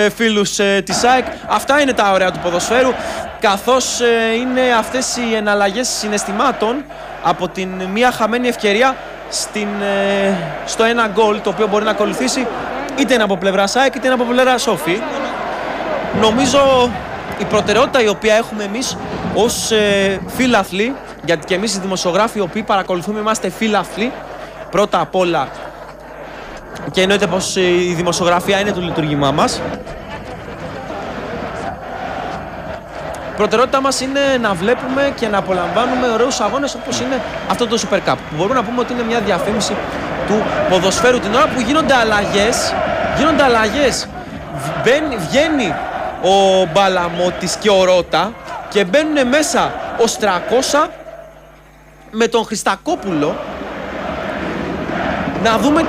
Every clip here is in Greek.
φίλους της ΑΕΚ. Αυτά είναι τα ωραία του ποδοσφαίρου, καθώς είναι αυτές οι εναλλαγές συναισθημάτων από την μία χαμένη ευκαιρία στο ένα γκολ, το οποίο μπορεί να ακολουθήσει είτε είναι από πλευρά ΑΕΚ είτε είναι από πλευρά Σόφι. Νομίζω η προτεραιότητα η οποία έχουμε εμείς ως φίλαθλοι, γιατί και εμείς οι δημοσιογράφοι οι οποίοι παρακολουθούμε είμαστε φίλαθλοι πρώτα απ' όλα, και εννοείται πως η δημοσιογραφία είναι το λειτουργήμά μας. Η προτεραιότητα μας είναι να βλέπουμε και να απολαμβάνουμε ωραίους αγώνες όπως είναι αυτό το Super Cup, που μπορούμε να πούμε ότι είναι μια διαφήμιση του ποδοσφαίρου. Την ώρα που γίνονται αλλαγές, βγαίνει ο Μπαλαμώτης και ο Ρώτα και μπαίνουν μέσα ο Στρακώσα με τον Χριστακόπουλο. Να δούμε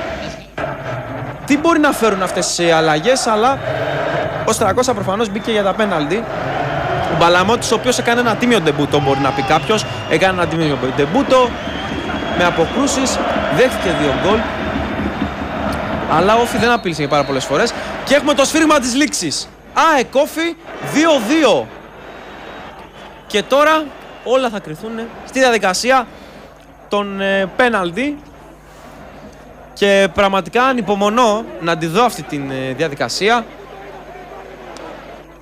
τι μπορεί να φέρουν αυτές οι αλλαγές, αλλά ο Στρακώσα προφανώς μπήκε για τα πέναλτι. Ο Μπαλαμώτης, ο οποίος έκανε ένα τίμιο ντεμπούτο, μπορεί να πει κάποιος, έκανε ένα τίμιο ντεμπούτο με αποκρούσεις, δέχτηκε 2 γκολ, αλλά ο Όφι δεν απείλησε για πάρα πολλές φορές. Και έχουμε το σφύριγμα της λήξης. ΑΕΚ Όφι 2-2. Και τώρα όλα θα κρυθούν στη διαδικασία των πέναλτι. Και πραγματικά ανυπομονώ να τη δω αυτή τη διαδικασία.